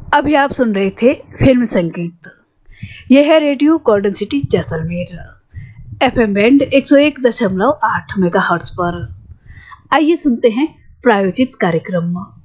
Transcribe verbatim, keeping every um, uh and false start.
अभी आप सुन रहे थे फिल्म संगीत। यह है radio golden city Jaisalmer, FM band एक सौ एक दशमलव आठ मेगाहर्ट्ज पर। आइए सुनते हैं प्रायोजित कार्यक्रम।